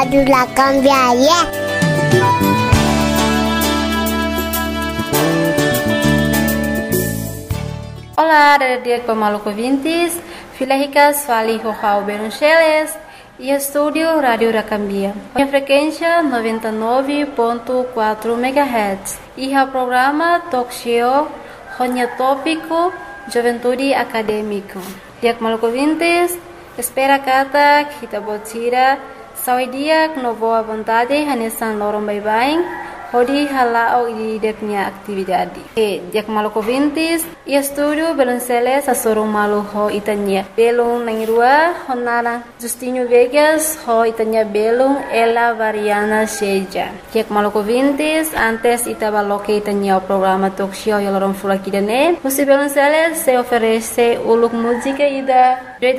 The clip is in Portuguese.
Adulah cambiaria. Olá, dia Maluco Vintes, Filahicas, Fali Rojao Beruncheles e Estúdio Rádio Racambia. A frequência 99.4 MHz e o programa Talk Show, Ronya Tópico, Juventude Acadêmico. Dia Maluco Vintes, espera kata kita botira, sawi dia no boa vontade, hanesan lorong bye-bye. Hodi halao di deknya aktividade. Dia Maluco Vintes e estúdio Belunceles a sorong malu ho itanya. Belung nangrua honara Justinho Vegas ho itanya belung ela variana seja. Dia Maluco Vintes antes itabaloke itanya o programa talk show yalorong fulakidane. Musi Belunceles se oferece uluk música ida